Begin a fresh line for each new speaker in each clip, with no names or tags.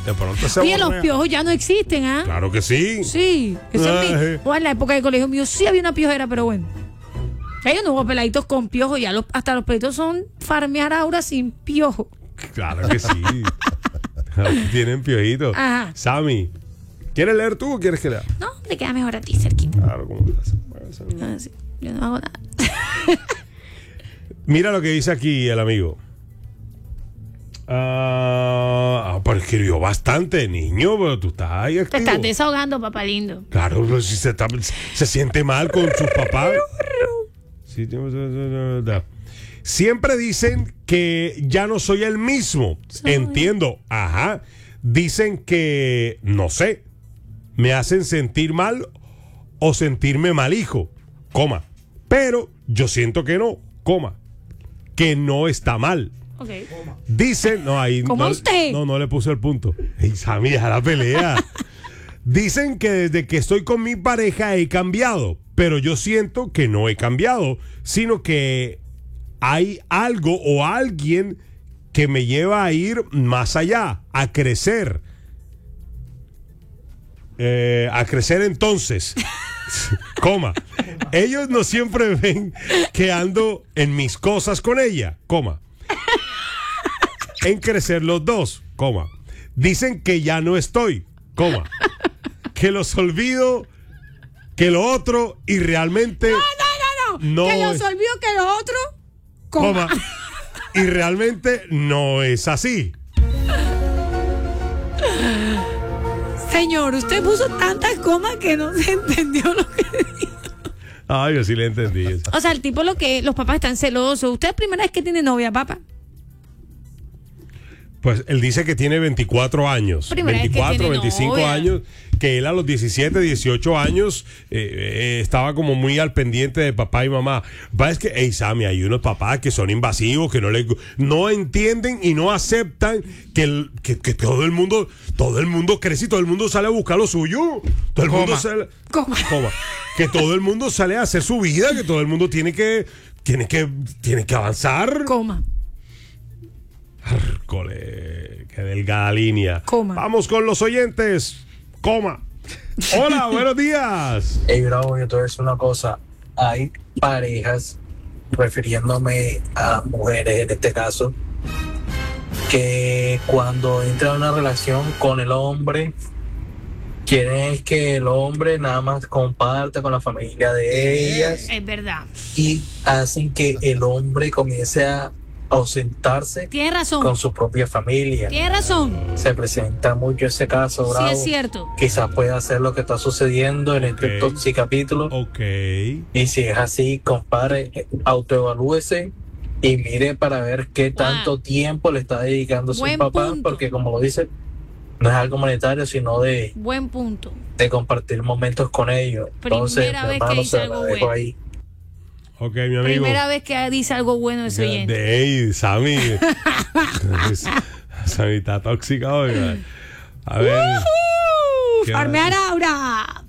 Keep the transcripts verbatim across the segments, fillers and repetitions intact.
De pronto se
Oye, los
borrea.
piojos ya no existen, ¿ah?
Claro que sí.
Sí. Eso es
Ay.
mi, o en la época del colegio mío sí había una piojera, pero bueno. Ya yo no hubo peladitos con piojos, ya los, hasta los pelitos son farmear ahora sin piojo.
Claro que sí. Tienen piojitos.
Ajá.
Sammy, ¿quieres leer tú o quieres que lea?
No, te queda mejor a ti, cerquita.
Claro, ¿cómo estás?
Ah, sí, yo no hago nada.
Mira lo que dice aquí el amigo. Ah, ah, pero escribió bastante, niño, pero tú estás ahí
Te
activo.
estás desahogando, papá lindo.
Claro, pero si se, está- se siente mal con sus papás. Sí, siempre dicen que ya no soy el mismo.
Soy.
Entiendo, ajá. Dicen que, no sé, me hacen sentir mal o sentirme mal hijo, coma. Pero yo siento que no, coma. Que no está mal.
Ok.
Dicen, no, ahí
¿Cómo
no,
usted?
no, no le puse el punto. Ey, Sammy, deja la pelea. Dicen que desde que estoy con mi pareja he cambiado, pero yo siento que no he cambiado, sino que hay algo o alguien que me lleva a ir más allá, a crecer. Eh, a crecer entonces. Coma. Ellos no siempre ven que ando en mis cosas con ella, coma. En crecer los dos, coma. Dicen que ya no estoy, coma. Que los olvido, que lo otro y realmente
No, no, no, no.
no
que los
es-
olvido que lo otro. Coma.
coma. Y realmente no es así.
Señor, usted puso tantas comas que no se entendió lo que dijo.
Ay, yo sí le entendí eso.
O sea, el tipo lo que los papás están celosos. Usted es primera vez que tiene novia, papá.
Pues él dice que tiene veinticuatro años.
Primera vez que
veinticuatro,
tiene
veinticinco
novia.
años. Que él a los diecisiete, dieciocho años eh, eh, estaba como muy al pendiente de papá y mamá. Va, es que, hey, Sammy, hay unos papás que son invasivos, que no le, no entienden y no aceptan que, el- que, que todo el mundo, todo el mundo crece y todo el mundo sale a buscar lo suyo. Todo el mundo
Coma.
sale.
Coma.
Coma. Que todo el mundo sale a hacer su vida, que todo el mundo tiene que, tiene que, tiene que avanzar.
Coma.
Cole, qué delgada línea.
Coma.
Vamos con los oyentes. Coma. Hola, buenos días.
Hey, bravo, yo te voy a decir una cosa. Hay parejas, refiriéndome a mujeres en este caso, que cuando entran en una relación con el hombre, quieren es que el hombre nada más comparte con la familia de ellas
Es verdad.
y hacen que el hombre comience a ausentarse
Tiene razón.
con su propia familia.
Tiene razón.
Se presenta mucho ese caso,
Sí,
bravo.
es cierto.
Quizás pueda ser lo que está sucediendo en este
Ok.
Toxic capítulo.
Ok.
Y si es así, compare, autoevalúese y mire para ver qué tanto tiempo le está dedicando a su
Buen
papá,
punto.
porque como lo dice, no es algo monetario, sino de,
Buen punto.
de compartir momentos con ellos. Entonces,
Primera
mi
vez que
hermano,
dice
se la
algo
dejo
bueno.
ahí.
Ok, mi amigo.
Primera vez que dice algo bueno ese
de,
oyente.
de hey, Sammy. Sammy está tóxica hoy. man. A ver.
¡Uh!
¿Qué
¡Farmear ahora!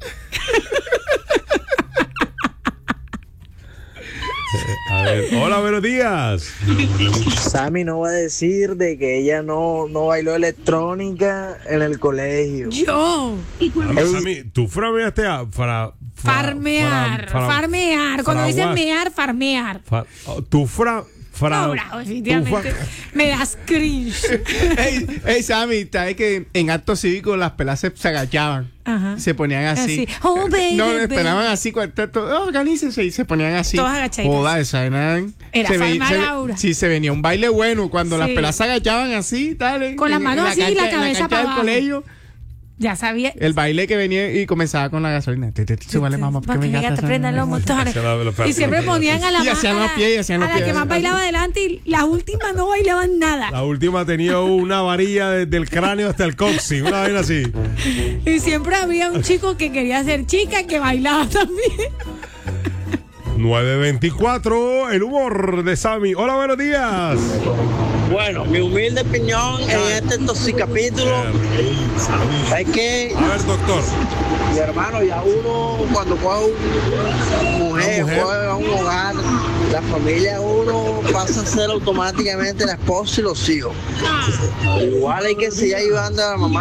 A ver. Hola, buenos días.
Sammy no va a decir de que ella no, no bailó electrónica en el colegio.
Yo.
A ver, Sammy, tú frameaste a. Fra, fra-
Farmear.
fra- fra-
farmear. Cuando dicen
fraguas-
mear, farmear.
fa- oh, tú fra. fra
No, bravo,
tú
definitivamente.
fra-
Me das cringe.
Hey, hey, Sammy, ¿sabes que en acto cívico las pelas se, se agachaban?
Ajá.
Se ponían así.
Así. Oh, baby,
No,
baby.
esperaban así, cuando oh, organícense y se ponían así.
Todas agachaditas.
Joda, esa eran.
Era
se ve-
Farmar
se ve-
Aura.
Sí, se venía un baile bueno cuando las
Sí.
pelas se agachaban así, dale.
Con las
en-
manos
en
así y la
cancha- en
cabeza
cancha
para
del
abajo.
colegio.
Ya sabía.
El baile que venía y comenzaba con la gasolina. Te, te, te, súbale, mamá,
Para que
me
mi
gastas
gata prenda los motores.
Hacían la- los-
Y siempre ponían a la
Y
más,
hacían
a
los
la-
pies, y hacían los
a la que
pies.
más bailaba adelante y las últimas no bailaban nada.
La última tenía una varilla desde el cráneo hasta el coxis, una vaina así.
Y siempre había un chico que quería ser chica que bailaba también.
nueve veinticuatro, el humor de Sammy. Hola, buenos días.
Bueno, mi humilde opinión en este toxicapítulo es que,
A ver, doctor.
mi hermano, ya uno cuando coge una mujer,
Una mujer.
coge a un hogar, la familia de uno pasa a ser automáticamente la esposa y los hijos. Igual hay que seguir ayudando a la mamá